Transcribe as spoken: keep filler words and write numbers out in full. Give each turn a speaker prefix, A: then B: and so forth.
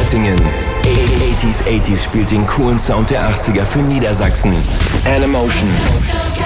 A: Göttingen. achtziger achtziger spielt den coolen Sound der achtziger für Niedersachsen. Animotion.